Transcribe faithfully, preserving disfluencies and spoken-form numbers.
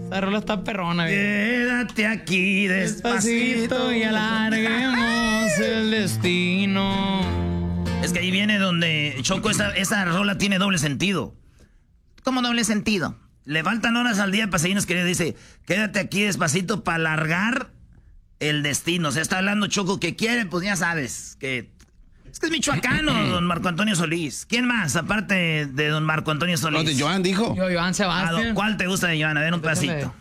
Esa rola está perrona, güey. Quédate aquí despacito, Despacito y alarguemos el destino. Es que ahí viene donde, Choco, esa, esa rola tiene doble sentido. ¿Cómo doble sentido? Le faltan horas al día, Paseños, que dice, quédate aquí despacito para alargar el destino. O sea, está hablando Choco que quiere, pues ya sabes, que... Es que es michoacano, don Marco Antonio Solís. ¿Quién más, aparte de don Marco Antonio Solís? No, de Joan, dijo. Yo, Joan Ah, Sebastián. ¿cuál te gusta de Joan? A ver, un Déjame. pasito.